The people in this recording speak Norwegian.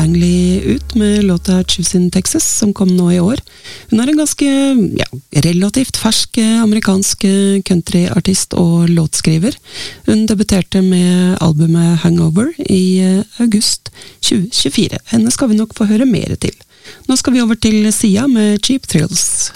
Langley ut med låta Choose in Texas, som kom nå i år. Hun er en ganske, relativt fersk amerikansk countryartist og låtskriver. Hun debuterte med albumet Hangover i august 2024. Henne skal vi nok få høre mer til. Nå skal vi over til Sia med Cheap Thrills.